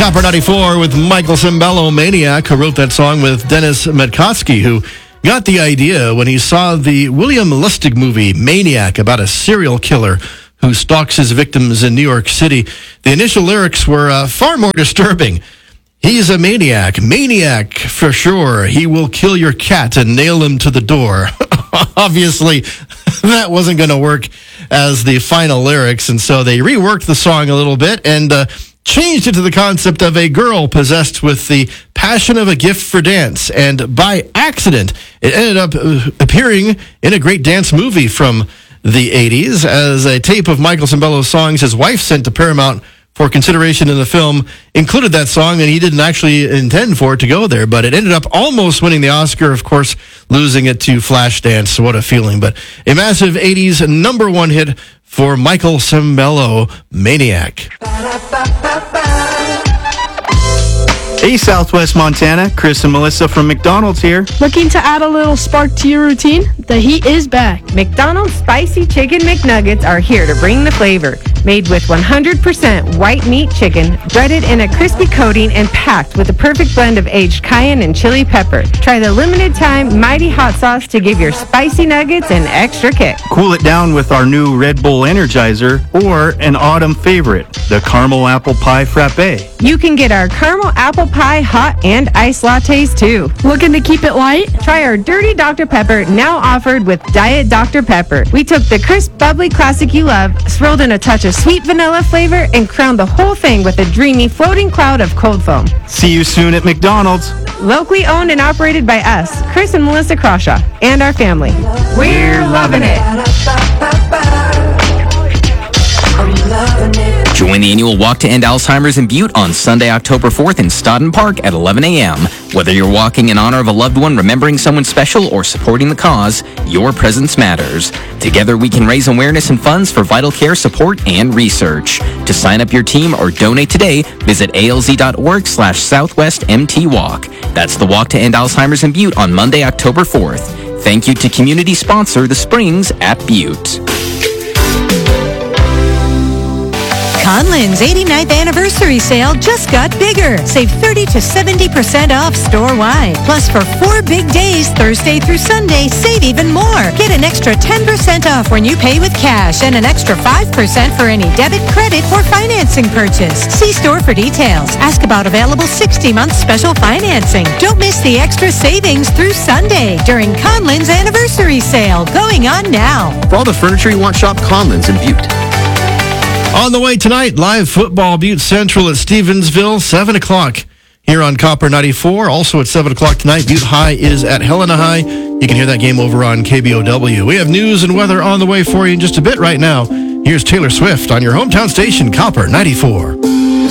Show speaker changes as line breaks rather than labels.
Copper 94 with Michael Sembello, Maniac, who wrote that song with Dennis Metkotsky, who got the idea when he saw the William Lustig movie Maniac about a serial killer who stalks his victims in New York City. The initial lyrics were far more disturbing. He's a maniac for sure. He will kill your cat and nail him to the door. Obviously, that wasn't going to work as the final lyrics, and so they reworked the song a little bit and changed it to the concept of a girl possessed with the passion of a gift for dance. And by accident, it ended up appearing in a great dance movie from the 80s as a tape of Michael Sembello's songs his wife sent to Paramount for consideration in the film included that song, and he didn't actually intend for it to go there, but it ended up almost winning the Oscar, of course, losing it to Flashdance. What a feeling. But a massive 80s number one hit for Michael Sembello, Maniac.
Hey, Southwest Montana, Chris and Melissa from McDonald's here.
Looking to add a little spark to your routine? The heat is back.
McDonald's Spicy Chicken McNuggets are here to bring the flavor. Made with 100% white meat chicken, breaded in a crispy coating and packed with the perfect blend of aged cayenne and chili pepper. Try the limited time Mighty Hot Sauce to give your spicy nuggets an extra kick.
Cool it down with our new Red Bull Energizer or an autumn favorite, the Caramel Apple Pie Frappe.
You can get our caramel apple pie hot and iced lattes too.
Looking to keep it light?
Try our Dirty Dr. Pepper, now offered with Diet Dr. Pepper. We took the crisp, bubbly classic you love, swirled in a touch of sweet vanilla flavor, and crowned the whole thing with a dreamy floating cloud of cold foam.
See you soon at McDonald's.
Locally owned and operated by us, Chris and Melissa Crawshaw, and our family. We're loving it.
Join the annual Walk to End Alzheimer's in Butte on Sunday, October 4th in Stodden Park at 11 a.m. Whether you're walking in honor of a loved one, remembering someone special, or supporting the cause, your presence matters. Together, we can raise awareness and funds for vital care support and research. To sign up your team or donate today, visit alz.org/SouthwestMTWalk. That's the Walk to End Alzheimer's in Butte on Monday, October 4th. Thank you to community sponsor The Springs at Butte.
Conlin's 89th anniversary sale just got bigger. Save 30 to 70% off store-wide. Plus, for 4 big days, Thursday through Sunday, save even more. Get an extra 10% off when you pay with cash and an extra 5% for any debit, credit, or financing purchase. See store for details. Ask about available 60-month special financing. Don't miss the extra savings through Sunday during Conlin's anniversary sale, going on now.
For all the furniture you want, shop Conlin's in Butte.
On the way tonight, live football, Butte Central at Stevensville, 7 o'clock here on Copper 94. Also at 7 o'clock tonight, Butte High is at Helena High. You can hear that game over on KBOW. We have news and weather on the way for you in just a bit right now. Here's Taylor Swift on your hometown station, Copper 94.